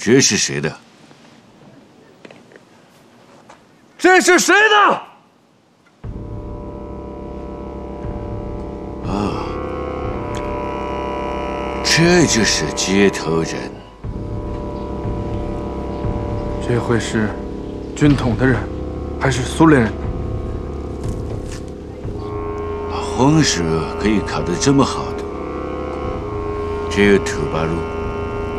这是谁的？ 这是谁的？ 啊，这就是接头人。 这会是军统的人，还是苏联人？ 红蛇可以考得这么好的，只有土巴鲁。